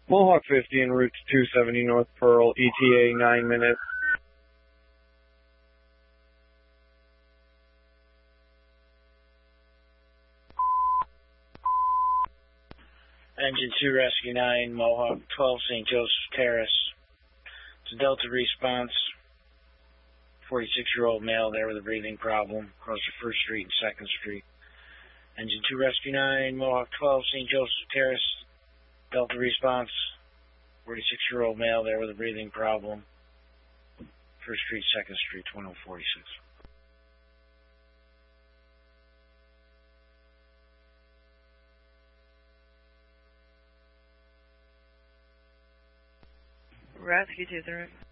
Mohawk 50 en route to 270 North Pearl, ETA 9 minutes. Engine 2 Rescue 9, Mohawk 12, St. Joseph Terrace. It's a Delta response. 46-year-old male there with a breathing problem across the 1st Street and 2nd Street. Engine 2 Rescue 9, Mohawk 12, St. Joseph Terrace. Delta response. 46-year-old male there with a breathing problem. 1st Street, 2nd Street, 1046. Rescue 2-3.